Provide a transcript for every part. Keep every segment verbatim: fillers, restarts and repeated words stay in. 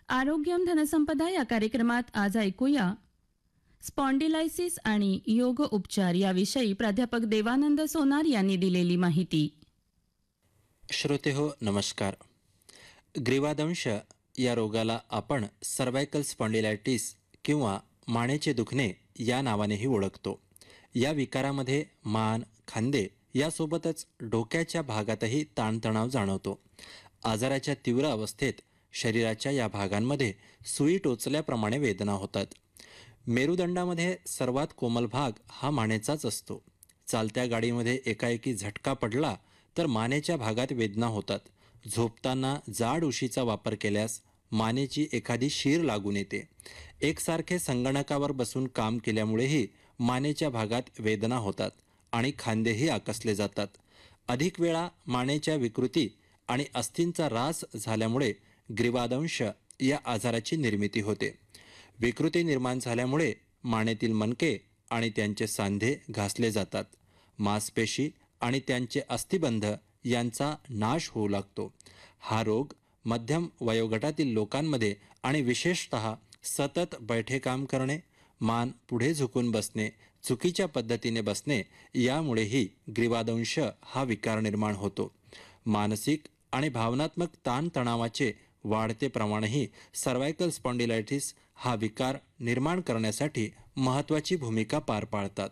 आरोग्यम धनसंपदा या कार्यक्रमात आज ऐकूया स्पॉन्डिलायसिस आणि योग उपचार याविषयी प्राध्यापक देवानंद सोनार यांनी दिलेली माहिती. श्रोते हो नमस्कार. ग्रीवादंश या रोगाला आपण सर्वायकल स्पॉन्डिलायटिस किंवा मानेचे दुखणे या नावानेही ओळखतो. या विकारामध्ये मान, खांदे यासोबतच डोक्याच्या भागातही ताणतणाव जाणवतो. आजाराच्या तीव्र अवस्थेत शरीराच्या या भागांमध्ये सुई टोचल्याप्रमाणे वेदना होतात. मेरुदंडामध्ये सर्वात कोमल भाग हा मानेचाच असतो. चालत्या गाडीमध्ये एकाएकी झटका पडला तर मानेच्या भागात वेदना होतात. झोपताना जाड उशीचा वापर केल्यास मानेची एखादी शीर लागून येते. एकसारखे संगणकावर बसून काम केल्यामुळेही मानेच्या भागात वेदना होतात आणि खांदेही आकसले जातात. अधिक वेळा मानेच्या विकृती आणि अस्थींचा ऱ्हास झाल्यामुळे ग्रीवादंश या आजाराची निर्मिती होते. विकृती निर्माण झाल्यामुळे मानेतील मणके आणि त्यांचे सांधे घासले जातात. मांसपेशी आणि त्यांचे अस्थिबंध यांचा नाश होऊ लागतो. हा रोग मध्यम वयोगटातील लोकांमध्ये आणि विशेषतः सतत बैठे काम करणे, मान पुढे झुकून बसणे, चुकीच्या पद्धतीने बसणे यामुळेही ग्रीवादंश हा विकार निर्माण होतो. मानसिक आणि भावनात्मक ताणतणावाचे वाढते प्रमाणही सर्वायकल स्पॉन्डिलायटिस हा विकार निर्माण करण्यासाठी महत्त्वाची भूमिका पार पाडतात.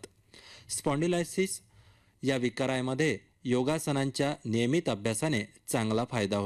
स्पॉन्डिलायसिस या विकारामध्ये योगासनांच्या नियमित अभ्यासाने चांगला फायदा होतो.